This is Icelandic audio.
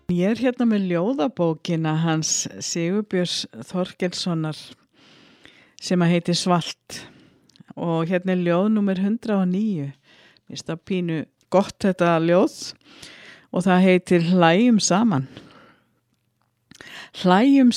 Ég er hérna með ljóðabókina hans Sigurbjörns Þorkelssonar sem að heitir Svalt og hérna er ljóð númer 109. Mér finnst það pínu gott þetta ljóð og það heitir Hlæjum saman. Hlæjum